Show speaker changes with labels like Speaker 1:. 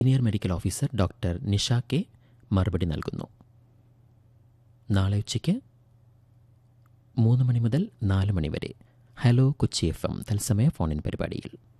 Speaker 1: Senior medical officer doctor Nisha K മറുപടി നൽകുന്നു. നാളെ ഉച്ചയ്ക്ക് 3 മണി മുതൽ 4 മണി വരെ ഹലോ കൊച്ചി FM തത്സമയ ഫോണിൻ പരിപാടിയിൽ